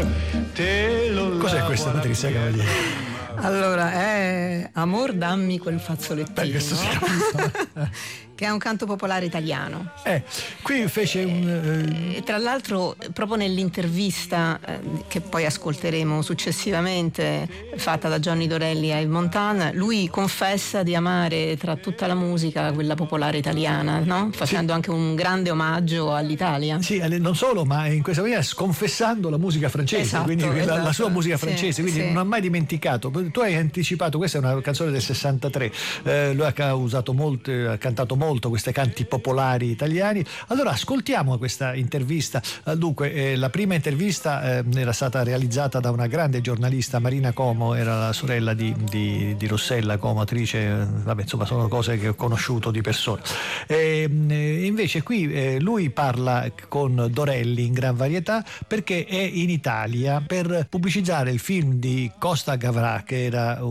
Cos'è questa, Patrizia Cavalieri? Allora, è Amor dammi quel fazzolettino, che è un canto popolare italiano. Qui fece E tra l'altro, proprio nell'intervista che poi ascolteremo successivamente, fatta da Johnny Dorelli a Yves Montand, lui confessa di amare tra tutta la musica quella popolare italiana, no? Facendo anche un grande omaggio all'Italia. Sì, non solo, ma in questa maniera sconfessando la musica francese, Esatto, quindi la sua musica francese, quindi non ha mai dimenticato. Tu hai anticipato, questa è una canzone del 63, lui ha cantato molto questi canti popolari italiani. Allora ascoltiamo questa intervista. Dunque, la prima intervista era stata realizzata da una grande giornalista, Marina Como, era la sorella di Rossella Como, attrice, insomma sono cose che ho conosciuto di persona. Invece qui lui parla con Dorelli in gran varietà perché è in Italia per pubblicizzare il film di Costa Gavras, che era